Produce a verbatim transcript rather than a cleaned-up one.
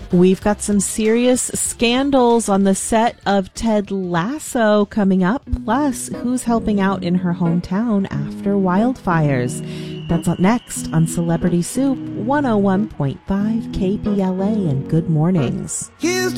We've got some serious scandals on the set of Ted Lasso coming up, plus who's helping out in her hometown after wildfires. That's up next on Celebrity Soup, one oh one point five K B L A, and good mornings. Here's